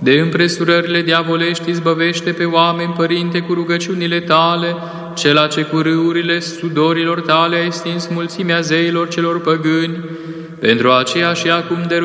De împresurările diavolești izbăvește pe oameni, Părinte, cu rugăciunile Tale, cela ce cu râurile sudorilor Tale ai stins mulțimea zeilor celor păgâni, pentru aceea și acum